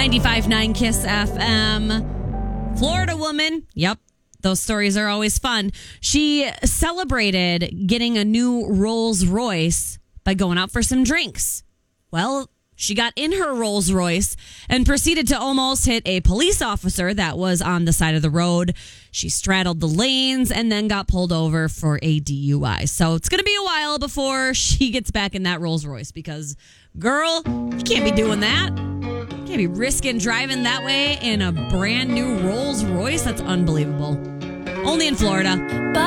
95.9 Kiss FM. Florida woman. Yep. Those stories are always fun. She celebrated getting a new Rolls Royce by going out for some drinks. Well, she got in her Rolls Royce and proceeded to almost hit a police officer that was on the side of the road. She straddled the lanes and then got pulled over for a DUI. So it's going to be a while before she gets back in that Rolls Royce because, girl, you can't be doing that. You can't be risking driving that way in a brand new Rolls Royce. That's unbelievable. Only in Florida.